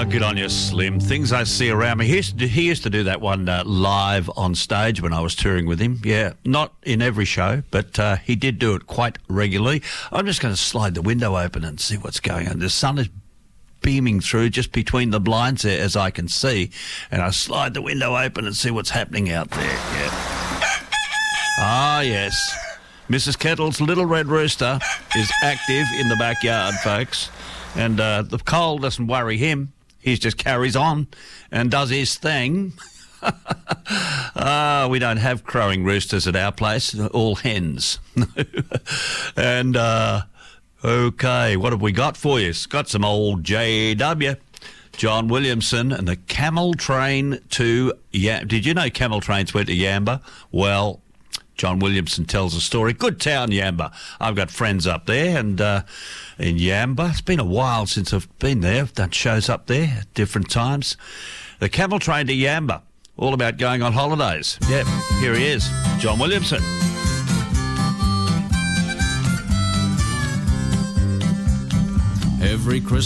Good on you, Slim. Things I see around me. He used to do that one live on stage when I was touring with him. Yeah, not in every show, but he did do it quite regularly. I'm just going to slide the window open and see what's going on. The sun is beaming through just between the blinds there, as I can see, and I slide the window open and see what's happening out there. Yeah. Ah, yes. Mrs. Kettle's little red rooster is active in the backyard, folks. And the cold doesn't worry him. He just carries on and does his thing. We don't have crowing roosters at our place, all hens. And, okay, what have we got for you? It's got some old JW. John Williamson and the camel train to Yamba. Did you know camel trains went to Yamba? Well, John Williamson tells a story. Good town, Yamba. I've got friends up there, and in Yamba. It's been a while since I've been there. I've done shows up there at different times. The camel train to Yamba. All about going on holidays. Yep, here he is, John Williamson. Every Christmas